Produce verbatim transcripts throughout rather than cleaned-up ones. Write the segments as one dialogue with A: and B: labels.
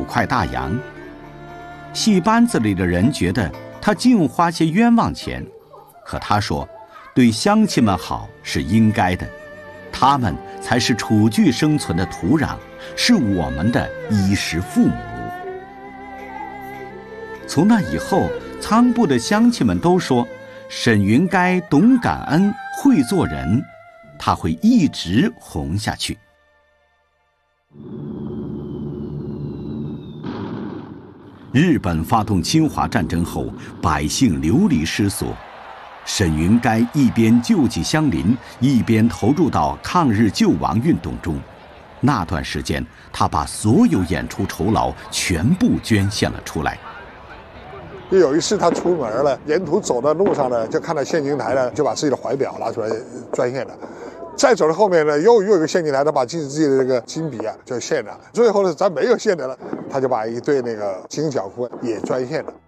A: 块大洋。戏班子里的人觉得他净花些冤枉钱，可他说，对乡亲们好是应该的，他们才是楚剧生存的土壤，是我们的衣食父母。从那以后，仓部的乡亲们都说，沈云该懂感恩，会做人，他会一直红下去。日本发动侵华战争后，百姓流离失所，沈云该一边救济乡邻，一边投入到抗日救亡运动中。那段时间，他把所有演出酬劳全部捐献了出来。
B: 有一次他出门了，沿途走的路上呢，就看到献金台呢，就把自己的怀表拿出来捐献了。再走到后面呢，又又有一个献金台，他把自己自己的这个金笔啊就献了。最后呢，咱没有献的了，他就把一对那个金角裤也捐献了。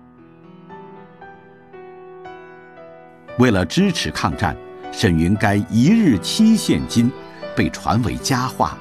A: 为了支持抗战，沈云该一日七现金，被传为佳话。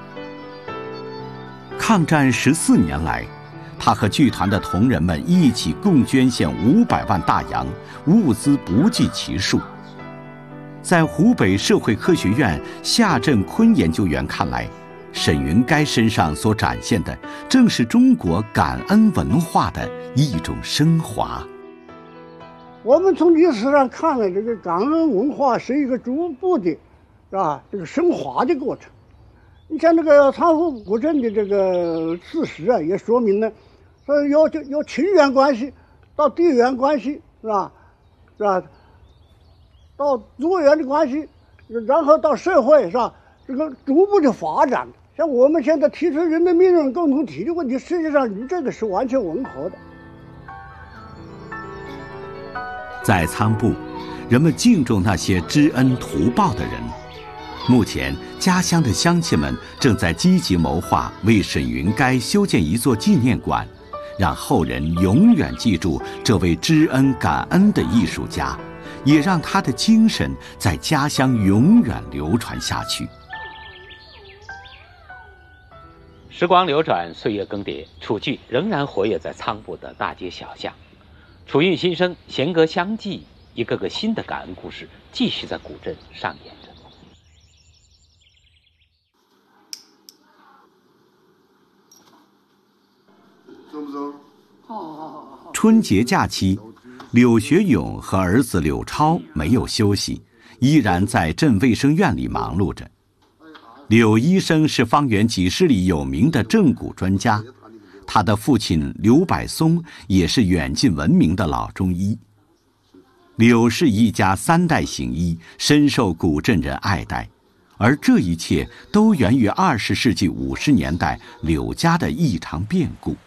A: 抗战十四年来，他和剧团的同仁们一起共捐献五百万大洋，物资不计其数。在湖北社会科学院夏振坤研究员看来，沈云该身上所展现的正是中国感恩文化的一种升华。
C: 我们从历史上看了，这个感恩文化是一个逐步的，是吧？这个升华的过程。你像这个仓湖古镇的这个事实啊，也说明了，说有有情缘关系，到地缘关系，是吧？是吧？到族员的关系，然后到社会，是吧？这个逐步的发展。像我们现在提出人的命运共同体的问题，实际上与这个是完全吻合的。
A: 在仓部，人们敬重那些知恩图报的人。目前，家乡的乡亲们正在积极谋划为沈云该修建一座纪念馆，让后人永远记住这位知恩感恩的艺术家，也让他的精神在家乡永远流传下去。
D: 时光流转，岁月更迭，楚剧仍然活跃在仓部的大街小巷。楚韵新生，弦歌相继，一个个新的感恩故事继续在古镇上演着。
B: 走不走？
A: 春节假期，柳学勇和儿子柳超没有休息，依然在镇卫生院里忙碌着。柳医生是方圆几十里有名的正骨专家，他的父亲柳柏松也是远近闻名的老中医。柳氏一家三代行医，深受古镇人爱戴，而这一切都源于二十世纪五十年代柳家的一场变故。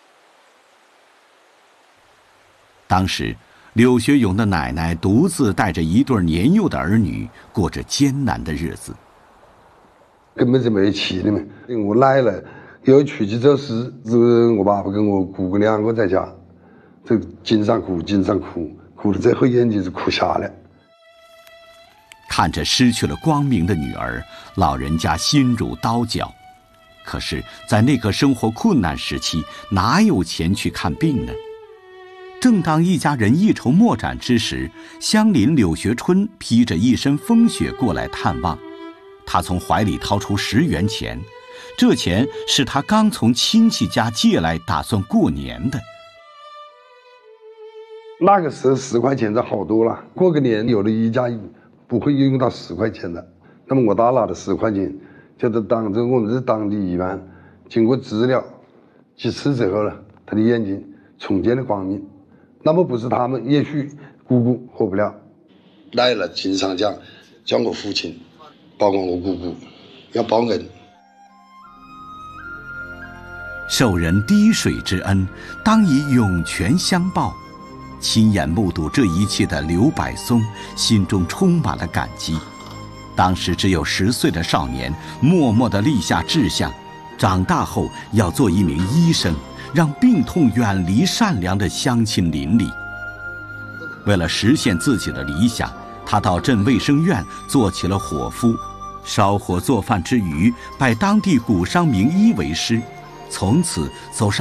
A: 当时，柳学勇的奶奶独自带着一对年幼的儿女，过着艰难的日子。
E: 根本就没气的嘛！我奶奶又出去走失，是我爸爸跟我姑姑两个在家，这经常哭，经常哭，哭到最后眼睛是哭瞎了。
A: 看着失去了光明的女儿，老人家心如刀绞。可是，在那个生活困难时期，哪有钱去看病呢？正当一家人一筹莫展之时，乡邻柳学春披着一身风雪过来探望。他从怀里掏出十元钱，这钱是他刚从亲戚家借来打算过年的。
E: 那个时候十块钱就好多了，过个年有的一家不会用到十块钱的。那么我打拿的十块钱，就是当着我们这当地医院经过治疗几次之后呢，他的眼睛重见了光明。那么不是他们，也许姑姑活不了。奶奶经常讲，叫我父亲包括我姑姑要报恩。
A: 受人滴水之恩，当以涌泉相报。亲眼目睹这一切的柳柏松心中充满了感激。当时只有十岁的少年，默默地立下志向，长大后要做一名医生，让病痛远离善良的乡亲邻里。为了实现自己的理想，他到镇卫生院做起了伙夫，烧火做饭之余，拜当地古商名医为师，从此走上